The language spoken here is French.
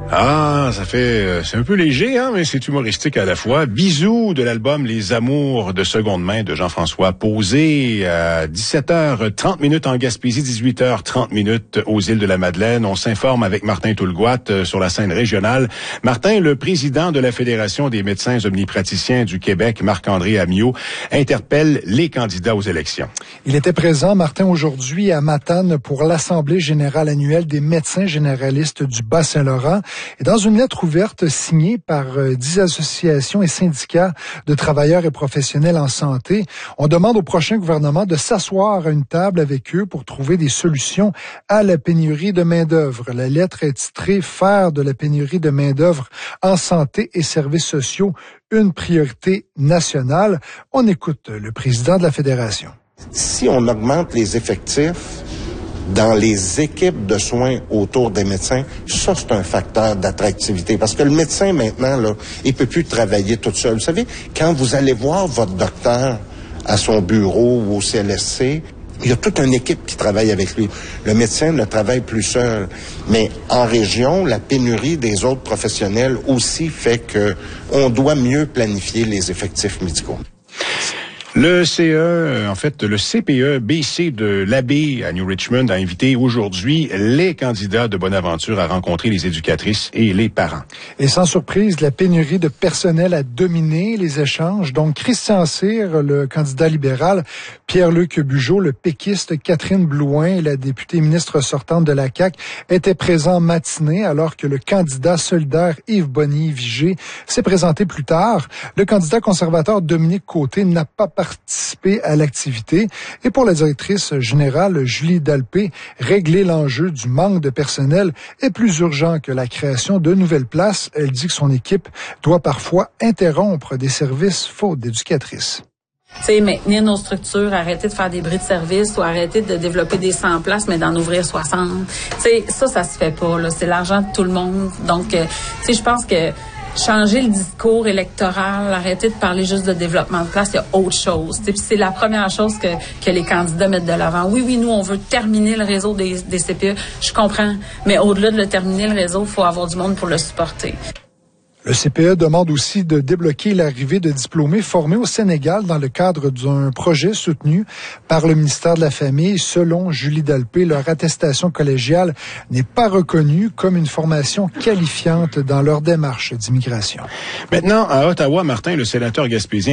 Ah, c'est un peu léger, hein, mais c'est humoristique à la fois. Bisous de l'album Les Amours de seconde main de Jean-François Posé à 17h30 en Gaspésie, 18h30 aux îles de la Madeleine. On s'informe avec Martin Toulgoat sur la scène régionale. Martin, le président de la Fédération des médecins omnipraticiens du Québec, Marc-André Amiot, interpelle les candidats aux élections. Il était présent, Martin, aujourd'hui à Matane pour l'Assemblée générale annuelle des médecins généralistes du Bas-Saint-Laurent. Et dans une lettre ouverte signée par 10 associations et syndicats de travailleurs et professionnels en santé, on demande au prochain gouvernement de s'asseoir à une table avec eux pour trouver des solutions à la pénurie de main-d'œuvre. La lettre est titrée « Faire de la pénurie de main-d'œuvre en santé et services sociaux une priorité nationale ». On écoute le président de la Fédération. Si on augmente les effectifs dans les équipes de soins autour des médecins, ça, c'est un facteur d'attractivité. Parce que le médecin, maintenant, là, il peut plus travailler tout seul. Vous savez, quand vous allez voir votre docteur à son bureau ou au CLSC, il y a toute une équipe qui travaille avec lui. Le médecin ne travaille plus seul. Mais en région, la pénurie des autres professionnels aussi fait que on doit mieux planifier les effectifs médicaux. Le le CPE-BC de l'Abbé à New Richmond a invité aujourd'hui les candidats de Bonaventure à rencontrer les éducatrices et les parents. Et sans surprise, la pénurie de personnel a dominé les échanges. Donc, Christian Cyr, le candidat libéral, Pierre-Luc Bugeaud, le péquiste, Catherine Blouin et la députée ministre sortante de la CAQ étaient présents en matinée, alors que le candidat solidaire Yves Bonny-Vigé s'est présenté plus tard. Le candidat conservateur Dominique Côté n'a pas participé à l'activité. Et pour la directrice générale Julie Dalpé, régler l'enjeu du manque de personnel est plus urgent que la création de nouvelles places. Elle dit que son équipe doit parfois interrompre des services faute d'éducatrices. T'sais, maintenir nos structures, arrêter de faire des bris de service ou arrêter de développer des 100 places, mais d'en ouvrir 60. T'sais, ça se fait pas, là. C'est l'argent de tout le monde. Donc, je pense que changer le discours électoral, arrêter de parler juste de développement de place, il y a autre chose. Puis c'est la première chose que les candidats mettent de l'avant. Oui, nous, on veut terminer le réseau des CPE. Je comprends. Mais au-delà de le terminer, le réseau, il faut avoir du monde pour le supporter. Le CPE demande aussi de débloquer l'arrivée de diplômés formés au Sénégal dans le cadre d'un projet soutenu par le ministère de la Famille. Selon Julie Dalpé, leur attestation collégiale n'est pas reconnue comme une formation qualifiante dans leur démarche d'immigration. Maintenant, à Ottawa, Martin, le sénateur gaspésien